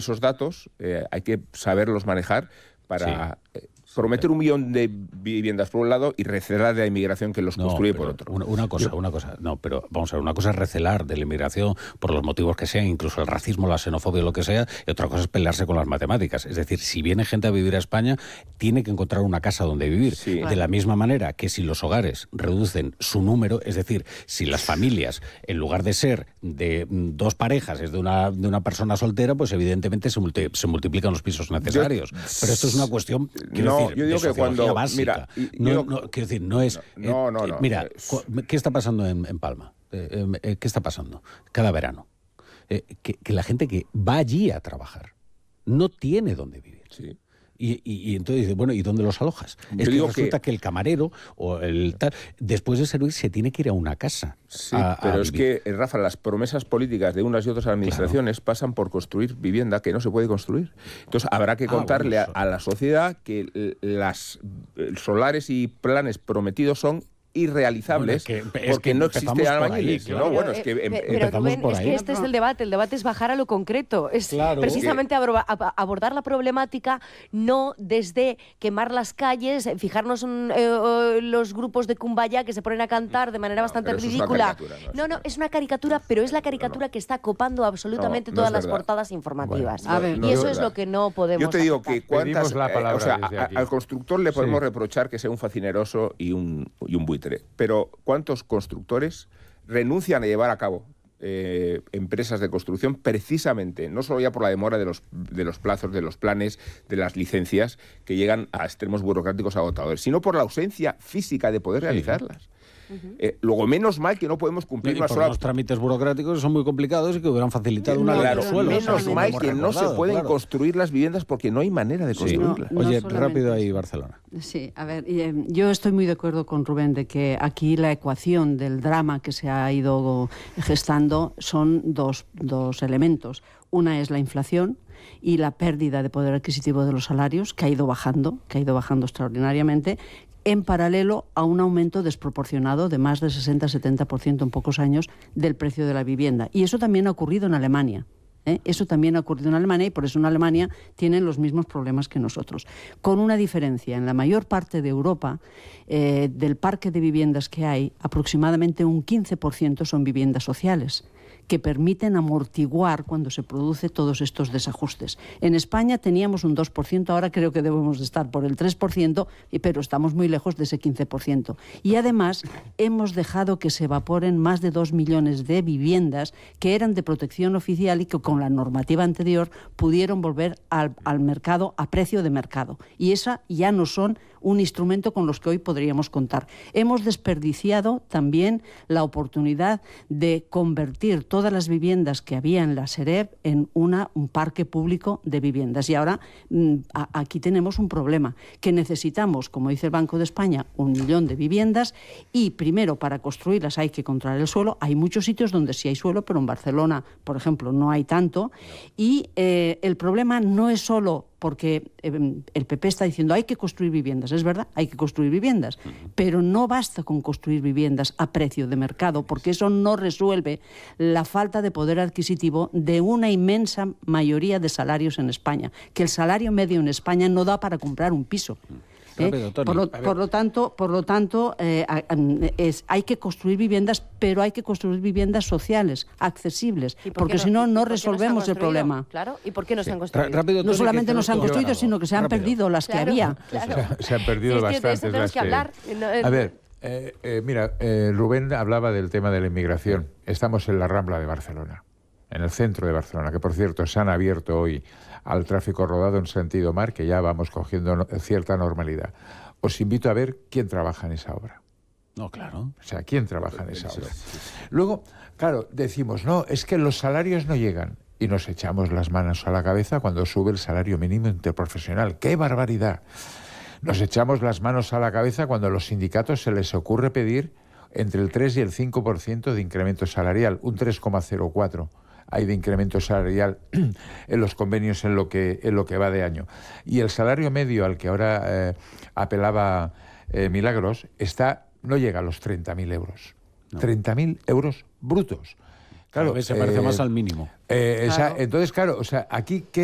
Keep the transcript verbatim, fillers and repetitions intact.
esos datos eh, hay que saberlos manejar para sí. eh, prometer un millón de viviendas por un lado y recelar de la inmigración que los no, construye por otro. Una, una cosa, Yo... una cosa, no, pero vamos a ver, una cosa es recelar de la inmigración por los motivos que sean, incluso el racismo, la xenofobia, lo que sea, y otra cosa es pelearse con las matemáticas. Es decir, si viene gente a vivir a España, tiene que encontrar una casa donde vivir. Sí. De la misma manera que si los hogares reducen su número, es decir, si las familias, en lugar de ser de dos parejas, es de una, de una persona soltera, pues evidentemente se, multi, se multiplican los pisos necesarios. Yo... Pero esto es una cuestión... No, yo digo que cuando básica. Mira, y, no, yo, no, quiero decir, no es... No, no, eh, no. Mira, no. ¿qué está pasando en, en Palma? Eh, eh, ¿Qué está pasando? Cada verano. Eh, que, que la gente que va allí a trabajar no tiene dónde vivir. Sí. Y, y, y entonces dice, bueno, ¿y dónde los alojas? Yo es que digo resulta que... que el camarero o el tal, después de servir se tiene que ir a una casa. Sí, a, pero a es vivir. que, Rafa, las promesas políticas de unas y otras administraciones claro. pasan por construir vivienda que no se puede construir. Entonces habrá que contarle ah, bueno, a, a la sociedad que las solares y planes prometidos son irrealizables bueno, es que, es porque que no existe albañiles. Claro. No, bueno, es que eh, em, pero Rubén, es que este es el debate, el debate es bajar a lo concreto, es claro. precisamente que... abordar la problemática no desde quemar las calles, fijarnos en eh, los grupos de Kumbaya que se ponen a cantar de manera no, bastante ridícula. No, no, es una caricatura, pero es la caricatura no, no. que está copando absolutamente no, no todas las portadas informativas. Bueno, a ver, y eso es, es lo que no podemos Yo te digo aceptar. que cuántas, eh, o sea, a, al constructor le podemos sí. reprochar que sea un facineroso y un, y un buitre. Pero ¿cuántos constructores renuncian a llevar a cabo eh, empresas de construcción precisamente, no solo ya por la demora de los, de los plazos, de los planes, de las licencias, que llegan a extremos burocráticos agotadores, sino por la ausencia física de poder sí. realizarlas? Uh-huh. Eh, luego, menos mal que no podemos cumplir y una por sola... los trámites burocráticos son muy complicados y que hubieran facilitado una claro, ley de suelo. Menos mal que recordado, no se pueden claro. construir las viviendas porque no hay manera de construirlas. Sí. No, no Oye, rápido ahí, Barcelona. Sí, a ver, yo estoy muy de acuerdo con Rubén de que aquí la ecuación del drama que se ha ido gestando son dos, dos elementos. Una es la inflación y la pérdida de poder adquisitivo de los salarios, que ha ido bajando, que ha ido bajando extraordinariamente, en paralelo a un aumento desproporcionado de más del sesenta a setenta por ciento en pocos años del precio de la vivienda. Y eso también ha ocurrido en Alemania. ¿eh? Eso también ha ocurrido en Alemania y por eso en Alemania tienen los mismos problemas que nosotros. Con una diferencia, en la mayor parte de Europa, eh, del parque de viviendas que hay, aproximadamente un quince por ciento son viviendas sociales, que permiten amortiguar cuando se produce todos estos desajustes. En España teníamos un dos por ciento, ahora creo que debemos de estar por el tres por ciento, pero estamos muy lejos de ese quince por ciento. Y además hemos dejado que se evaporen más de dos millones de viviendas que eran de protección oficial y que con la normativa anterior pudieron volver al, al mercado a precio de mercado. Y esa ya no son un instrumento con los que hoy podríamos contar. Hemos desperdiciado también la oportunidad de convertir todas las viviendas que había en la Sareb en una, un parque público de viviendas. Y ahora mm, a, aquí tenemos un problema, que necesitamos, como dice el Banco de España, un millón de viviendas y primero para construirlas hay que controlar el suelo. Hay muchos sitios donde sí hay suelo, pero en Barcelona, por ejemplo, no hay tanto. Y eh, el problema no es solo porque eh, el P P está diciendo hay que construir viviendas, es verdad, hay que construir viviendas, uh-huh. pero no basta con construir viviendas a precio de mercado, porque eso no resuelve la falta de poder adquisitivo de una inmensa mayoría de salarios en España, que el salario medio en España no da para comprar un piso. ¿Eh? Rápido, por, lo, por lo tanto, por lo tanto eh, es, hay que construir viviendas, pero hay que construir viviendas sociales, accesibles, por porque no, si no, no resolvemos no el problema. Claro, ¿y por qué no sí. se han construido? Rápido, no solamente no se han construido, yo, sino que se han rápido. perdido las claro, que había. Claro. Se, se han perdido sí, bastantes las que... que A ver, eh, eh, mira, eh, Rubén hablaba del tema de la inmigración. Estamos en la Rambla de Barcelona, en el centro de Barcelona, que por cierto se han abierto hoy al tráfico rodado en sentido mar, que ya vamos cogiendo cierta normalidad. Os invito a ver quién trabaja en esa obra. No, claro. O sea, quién trabaja en esa obra. Luego, claro, decimos, no, es que los salarios no llegan. Y nos echamos las manos a la cabeza cuando sube el salario mínimo interprofesional. ¡Qué barbaridad! Nos echamos las manos a la cabeza cuando a los sindicatos se les ocurre pedir entre el tres y el cinco por ciento de incremento salarial, un tres coma cero cuatro. Hay de incremento salarial en los convenios en lo que en lo que va de año. Y el salario medio al que ahora eh, apelaba eh, Milagros está no llega a los treinta mil euros. No. treinta mil euros brutos. Claro, se parece eh, más al mínimo. Eh, claro. Esa, entonces, claro, o sea, aquí... ¿qué